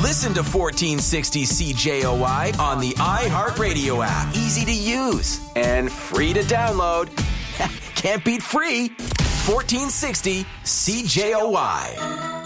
Listen to 1460 CJOY on the iHeartRadio app. Easy to use and free to download. Can't beat free. 1460 CJOY.